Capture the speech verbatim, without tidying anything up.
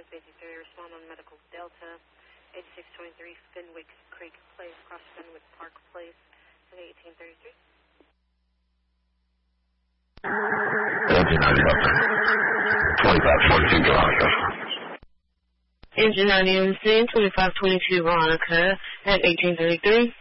fifty-three, respond on medical Delta, eighty-six twenty-three, Fenwick Creek Place, across Fenwick Park Place, eighteen thirty-three. Engine ninety-one, twenty-five twenty-two Veronica at eighteen thirty-three.